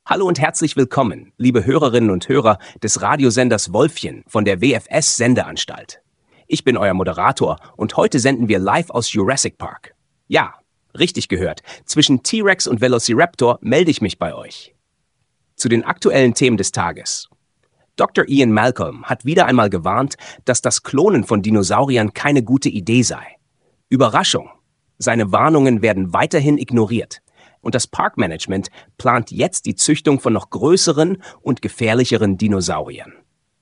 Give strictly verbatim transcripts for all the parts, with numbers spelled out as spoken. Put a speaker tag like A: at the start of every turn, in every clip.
A: Hallo und herzlich willkommen, liebe Hörerinnen und Hörer des Radiosenders Wolfchen von der W F S-Sendeanstalt. Ich bin euer Moderator und heute senden wir live aus Jurassic Park. Ja, richtig gehört, zwischen T-Rex und Velociraptor melde ich mich bei euch. Zu den aktuellen Themen des Tages. Doktor Ian Malcolm hat wieder einmal gewarnt, dass das Klonen von Dinosauriern keine gute Idee sei. Überraschung! Seine Warnungen werden weiterhin ignoriert. Und das Parkmanagement plant jetzt die Züchtung von noch größeren und gefährlicheren Dinosauriern.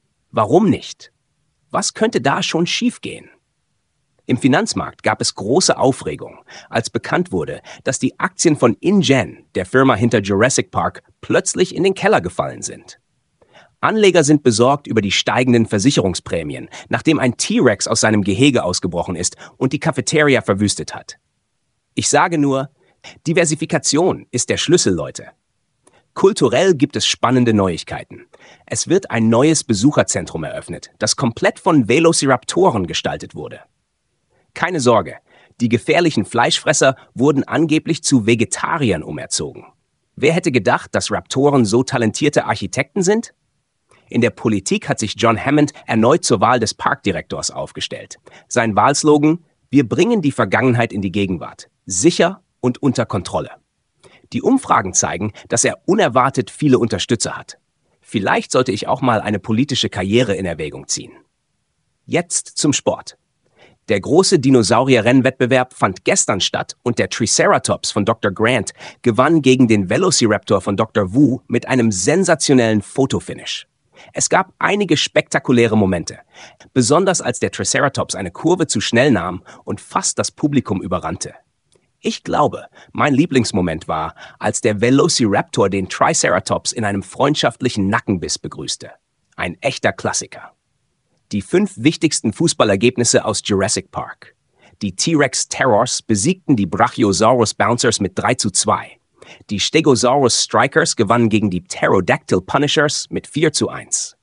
A: Warum nicht? Was könnte da schon schiefgehen? Im Finanzmarkt gab es große Aufregung, als bekannt wurde, dass die Aktien von InGen, der Firma hinter Jurassic Park, plötzlich in den Keller gefallen sind. Anleger sind besorgt über die steigenden Versicherungsprämien, nachdem ein T-Rex aus seinem Gehege ausgebrochen ist und die Cafeteria verwüstet hat. Ich sage nur, Diversifikation ist der Schlüssel, Leute. Kulturell gibt es spannende Neuigkeiten. Es wird ein neues Besucherzentrum eröffnet, das komplett von Velociraptoren gestaltet wurde. Keine Sorge, die gefährlichen Fleischfresser wurden angeblich zu Vegetariern umerzogen. Wer hätte gedacht, dass Raptoren so talentierte Architekten sind? In der Politik hat sich John Hammond erneut zur Wahl des Parkdirektors aufgestellt. Sein Wahlslogan: Wir bringen die Vergangenheit in die Gegenwart. Sicher und unter Kontrolle. Die Umfragen zeigen, dass er unerwartet viele Unterstützer hat. Vielleicht sollte ich auch mal eine politische Karriere in Erwägung ziehen. Jetzt zum Sport. Der große Dinosaurier-Rennwettbewerb fand gestern statt und der Triceratops von Doktor Grant gewann gegen den Velociraptor von Doktor Wu mit einem sensationellen Fotofinish. Es gab einige spektakuläre Momente, besonders als der Triceratops eine Kurve zu schnell nahm und fast das Publikum überrannte. Ich glaube, mein Lieblingsmoment war, als der Velociraptor den Triceratops in einem freundschaftlichen Nackenbiss begrüßte. Ein echter Klassiker. Die fünf wichtigsten Fußballergebnisse aus Jurassic Park. Die T-Rex Terrors besiegten die Brachiosaurus Bouncers mit drei zu zwei. Die Stegosaurus Strikers gewannen gegen die Pterodactyl Punishers mit vier zu eins.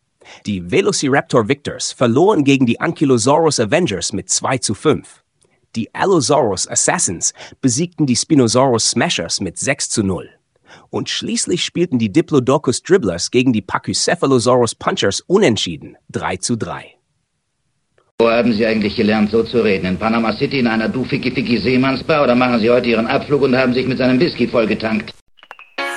A: Die Velociraptor Victors verloren gegen die Ankylosaurus Avengers mit zwei zu fünf. Die Allosaurus Assassins besiegten die Spinosaurus Smashers mit sechs zu null. Und schließlich spielten die Diplodocus Dribblers gegen die Pachycephalosaurus Punchers unentschieden, drei zu drei.
B: Wo haben Sie eigentlich gelernt, so zu reden? In Panama City in einer Du-Ficky-Ficky-Seemannsbar oder machen Sie heute Ihren Abflug und haben sich mit seinem Whisky vollgetankt?